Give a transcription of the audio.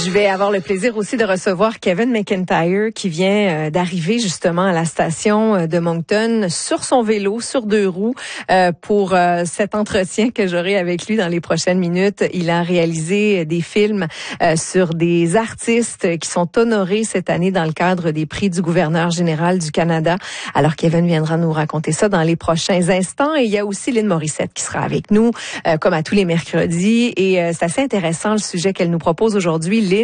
Je vais avoir le plaisir aussi de recevoir Kevin McIntyre qui vient d'arriver justement à la station de Moncton sur son vélo, sur 2 roues, pour cet entretien que j'aurai avec lui dans les prochaines minutes. Il a réalisé des films sur des artistes qui sont honorés cette année dans le cadre des prix du gouverneur général du Canada. Alors Kevin viendra nous raconter ça dans les prochains instants. Et il y a aussi Lynn Morissette qui sera avec nous, comme à tous les mercredis. Et c'est assez intéressant le sujet qu'elle nous propose aujourd'hui.